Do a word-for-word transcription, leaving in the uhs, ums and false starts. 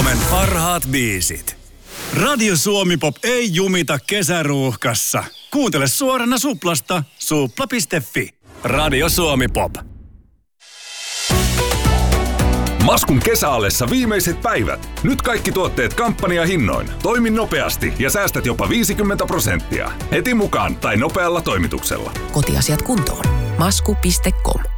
Suomen parhaat biisit. Radio Suomi Pop ei jumita kesäruuhkassa. Kuuntele suorana Suplasta, supla piste fi. Radio Suomi Pop. Maskun kesäallessa viimeiset päivät. Nyt kaikki tuotteet kampanjahinnoin. Toimi nopeasti ja säästät jopa viisikymmentä prosenttia. Heti mukaan tai nopealla toimituksella. Kotiasiat kuntoon. Masku piste com.